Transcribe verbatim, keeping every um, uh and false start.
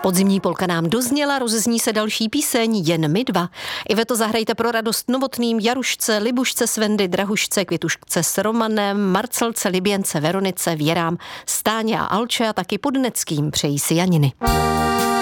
Podzimní polka nám dozněla, rozezní se další píseň Jen my dva. Iveto, zahrajte pro radost Novotným, Jarušce, Libušce, Svendy, Drahušce, Květušce s Romanem, Marcelce, Liběnce, Veronice, Věrám, Stáně a Alče a taky Podneckým přejí si Janiny.